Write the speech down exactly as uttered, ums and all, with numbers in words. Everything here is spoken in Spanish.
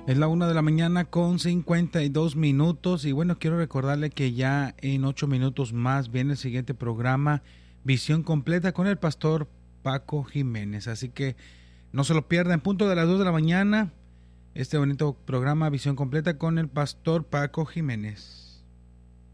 Es la una de la mañana con cincuenta y dos minutos y bueno, quiero recordarle que ya en ocho minutos más viene el siguiente programa, Visión Completa con el pastor Paco Jiménez. Así que no se lo pierda en punto de las dos de la mañana, este bonito programa Visión Completa con el pastor Paco Jiménez.